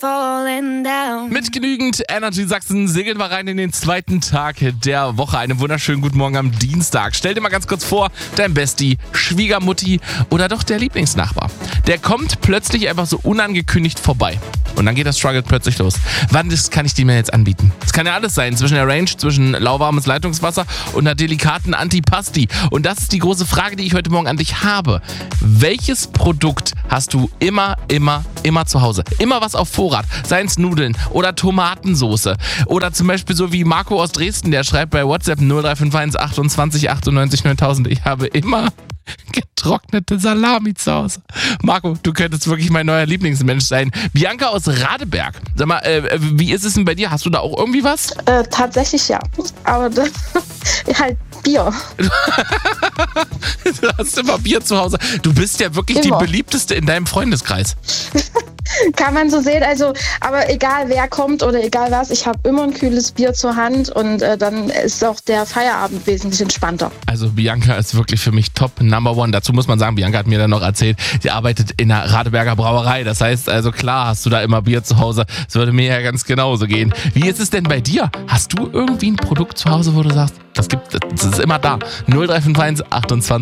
falling down. Mit genügend Energy Sachsen segeln wir rein in den zweiten Tag der Woche. Einen wunderschönen guten Morgen am Dienstag. Stell dir mal ganz kurz vor, dein Bestie, Schwiegermutti oder doch der Lieblingsnachbar. Der kommt plötzlich einfach so unangekündigt vorbei. Und dann geht das Struggle plötzlich los. Wann kann ich dir mir jetzt anbieten? Das kann ja alles sein. Zwischen der Range, zwischen lauwarmes Leitungswasser und einer delikaten Antipasti. Und das ist die große Frage, die ich heute Morgen an dich habe. Welches Produkt hast du immer zu Hause? Immer was auf Vorrat. Seien es Nudeln oder Tomatensoße. Oder zum Beispiel so wie Marco aus Dresden, der schreibt bei WhatsApp 0351 28 98 9000. Ich habe immer getrocknete Salami zu Hause. Marco, du könntest wirklich mein neuer Lieblingsmensch sein. Bianca aus Radeberg. Sag mal, wie ist es denn bei dir? Hast du da auch irgendwie was? Tatsächlich ja. Aber das halt Bier. Du hast immer Bier zu Hause. Du bist ja wirklich Immer. die beliebteste in deinem Freundeskreis. Kann man so sehen, also, aber egal wer kommt oder egal was, ich habe immer ein kühles Bier zur Hand und dann ist auch der Feierabend wesentlich entspannter. Also Bianca ist wirklich für mich Top Number One. Dazu muss man sagen, Bianca hat mir dann noch erzählt, sie arbeitet in der Radeberger Brauerei. Das heißt also klar, hast du da immer Bier zu Hause. Das würde mir ja ganz genauso gehen. Wie ist es denn bei dir? Hast du irgendwie ein Produkt zu Hause, wo du sagst, das ist immer da? 0351 28